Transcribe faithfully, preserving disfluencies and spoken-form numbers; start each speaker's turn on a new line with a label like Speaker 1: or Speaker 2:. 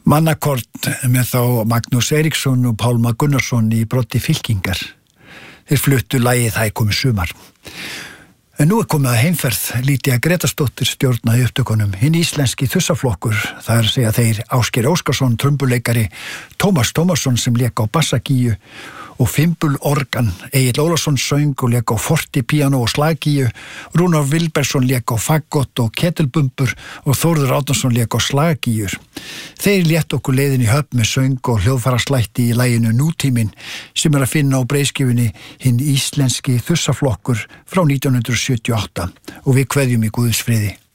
Speaker 1: Mannakort með þá Magnús Eiríksson og Pálma Gunnarsson í broddi fylkingar. Þeir fluttu lagið Það er komið sumar. En nú er komið að heimferð Lýdía Grétarsdóttir stjórnaði upptökunum. Hinn íslenski þussaflokkur, það er að segja þeir Ásgeir Óskarsson, trumbuleikari, Tómas Tómasson sem lék á bassagíu og fimbul organ, Egill Ólafsson söng og lék á fortipíano og slagíu, Rúnar Vilbergsson lék á fagott og ketilbumbur og Þórður Árnason lék á slagíur. Þeir létt okkur leiðin í höfn með söng og hljóðfaraslætti í laginu Nútíminn sem er að finna á breiðskjöfunni hinn íslenski þussaflokkur frá nítján hundruð sjötíu og átta og við kveðjum í Guðs friði.